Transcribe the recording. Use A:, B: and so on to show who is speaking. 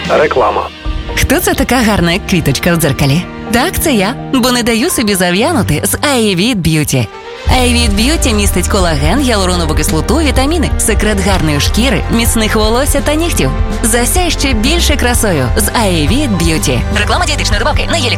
A: Реклама.
B: Хто це така гарна, як квіточка в дзеркалі? Так, це я, бо не даю собі зав'янути з iVit Beauty. iVit Beauty містить колаген, гіалуронову кислоту, вітаміни, секрет гарної шкіри, міцних волосся та нігтів. Засяй ще більше красою з iVit Beauty. Реклама дієтичної добавки не є